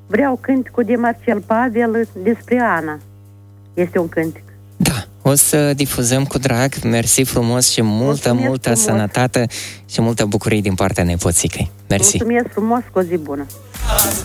vreau cânticul de Marcel Pavel despre Ana. Este un cântic. Da, o să difuzăm cu drag. Mersi frumos și multă sănătate și multă bucurie din partea nepoțicăi. Mersi. Mulțumesc frumos, cu o zi bună.